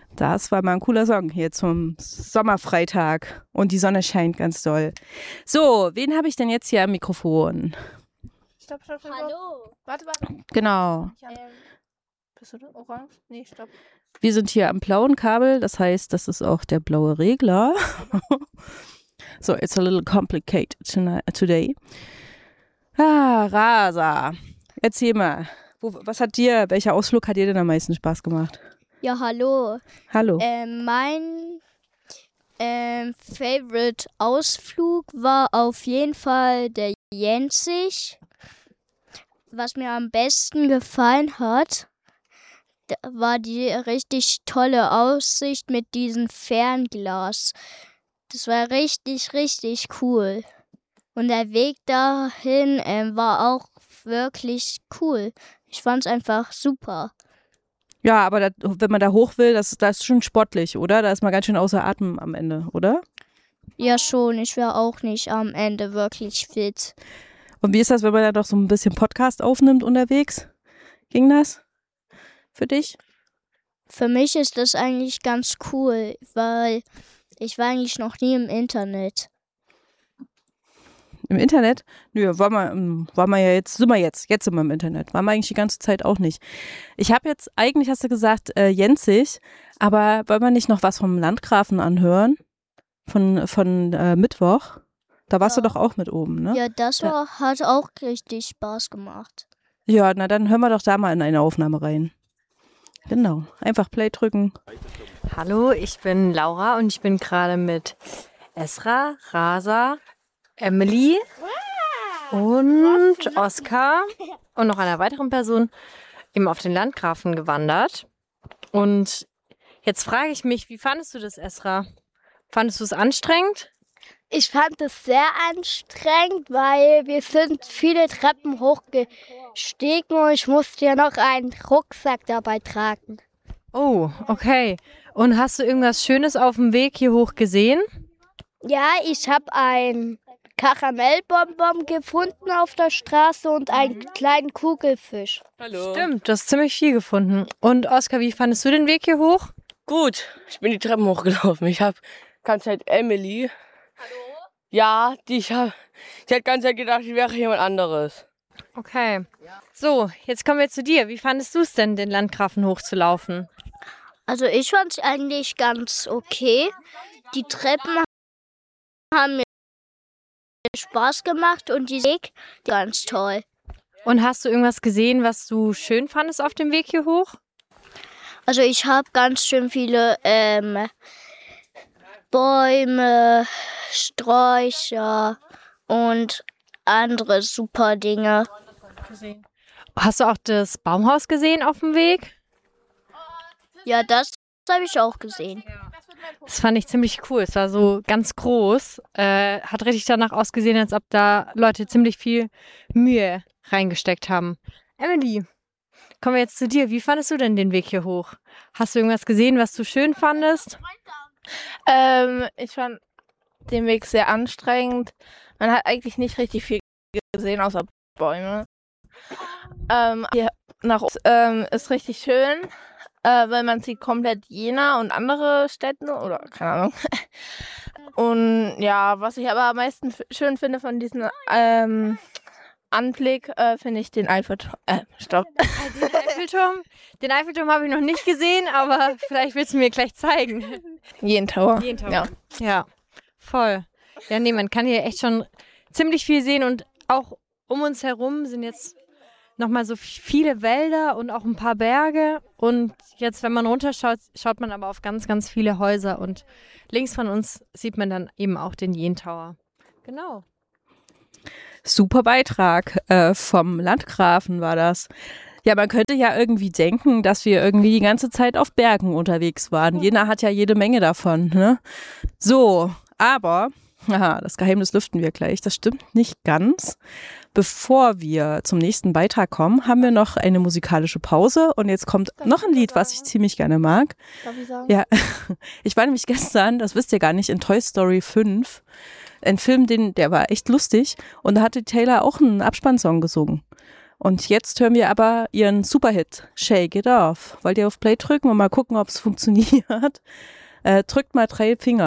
Das war mal ein cooler Song hier zum Sommerfreitag und die Sonne scheint ganz doll. So, wen habe ich denn jetzt hier am Mikrofon? Stopp. Hallo. Warte. Genau. Bist du orange? Nee, stopp. Wir sind hier am blauen Kabel, das heißt, das ist auch der blaue Regler. So, it's a little complicated today. Rasa, erzähl mal, welcher Ausflug hat dir denn am meisten Spaß gemacht? Ja, hallo. Hallo. Mein Favorite Ausflug war auf jeden Fall der Jensich. Was mir am besten gefallen hat, war die richtig tolle Aussicht mit diesem Fernglas. Das war richtig, richtig cool. Und der Weg dahin war auch wirklich cool. Ich fand es einfach super. Ja, aber wenn man da hoch will, das ist schon sportlich, oder? Da ist man ganz schön außer Atem am Ende, oder? Ja, schon. Ich wäre auch nicht am Ende wirklich fit. Und wie ist das, wenn man da doch so ein bisschen Podcast aufnimmt unterwegs? Ging das für dich? Für mich ist das eigentlich ganz cool, weil ich war eigentlich noch nie im Internet. Im Internet? Nö, war mal ja jetzt sind wir im Internet. Waren wir eigentlich die ganze Zeit auch nicht. Ich habe jetzt, eigentlich hast du gesagt, Jensich, aber wollen wir nicht noch was vom Landgrafen anhören? Von Mittwoch? Da warst du doch auch mit oben, ne? Ja, hat auch richtig Spaß gemacht. Ja, na dann hören wir doch da mal in eine Aufnahme rein. Genau, einfach Play drücken. Hallo, ich bin Laura und ich bin gerade mit Esra, Rasa, Emily und Oskar und noch einer weiteren Person eben auf den Landgrafen gewandert. Und jetzt frage ich mich, wie fandest du das, Esra? Fandest du es anstrengend? Ich fand es sehr anstrengend, weil wir sind viele Treppen hochgestiegen und ich musste ja noch einen Rucksack dabei tragen. Oh, okay. Und hast du irgendwas Schönes auf dem Weg hier hoch gesehen? Ja, ich habe einen Karamellbonbon gefunden auf der Straße und einen kleinen Kugelfisch. Hallo. Stimmt, du hast ziemlich viel gefunden. Und Oskar, wie fandest du den Weg hier hoch? Gut, ich bin die Treppen hochgelaufen. Ich habe ganze Zeit Emily. Hallo? Ja, die hat ganze Zeit gedacht, ich wäre jemand anderes. Okay. So, jetzt kommen wir zu dir. Wie fandest du es denn, den Landgrafen hochzulaufen? Also ich fand es eigentlich ganz okay. Die Treppen haben mir Spaß gemacht und die Weg ganz toll. Und hast du irgendwas gesehen, was du schön fandest auf dem Weg hier hoch? Also ich habe ganz schön viele Bäume, Sträucher und andere super Dinge. Hast du auch das Baumhaus gesehen auf dem Weg? Ja, das habe ich auch gesehen. Das fand ich ziemlich cool. Es war so ganz groß. Hat richtig danach ausgesehen, als ob da Leute ziemlich viel Mühe reingesteckt haben. Emily, kommen wir jetzt zu dir. Wie fandest du denn den Weg hier hoch? Hast du irgendwas gesehen, was du schön fandest? Ich fand den Weg sehr anstrengend. Man hat eigentlich nicht richtig viel gesehen, außer Bäume. Hier nach ist richtig schön, weil man sieht komplett Jena und andere Städte oder keine Ahnung. Und ja, was ich aber am meisten schön finde von diesem Anblick, finde ich den Eiffelturm. Den Eiffelturm? Den Eiffelturm habe ich noch nicht gesehen, aber vielleicht willst du mir gleich zeigen. Jeden Tower. Ja, voll. Ja, nee, man kann hier echt schon ziemlich viel sehen und auch um uns herum sind jetzt nochmal so viele Wälder und auch ein paar Berge. Und jetzt, wenn man runterschaut, schaut man aber auf ganz, ganz viele Häuser und links von uns sieht man dann eben auch den Jentower. Genau. Super Beitrag vom Landgrafen war das. Ja, man könnte ja irgendwie denken, dass wir irgendwie die ganze Zeit auf Bergen unterwegs waren. Jena hat ja jede Menge davon, ne? So, aber, das Geheimnis lüften wir gleich, das stimmt nicht ganz. Bevor wir zum nächsten Beitrag kommen, haben wir noch eine musikalische Pause und jetzt kommt noch ein Lied, was ich ziemlich gerne mag. Darf ich sagen? Ja, ich war nämlich gestern, das wisst ihr gar nicht, in Toy Story 5. Ein Film, der war echt lustig und da hatte Taylor auch einen Abspannsong gesungen. Und jetzt hören wir aber ihren Superhit, Shake It Off. Wollt ihr auf Play drücken und mal gucken, ob es funktioniert? Drückt mal 3 Finger.